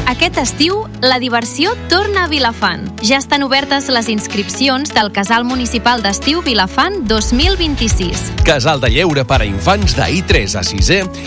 Aquest estiu, la diversió torna a Vilafant. Ja estan obertes les inscripcions del Casal Municipal d'Estiu Vilafant 2026. Casal de lleure per a infants d'I3 a 6è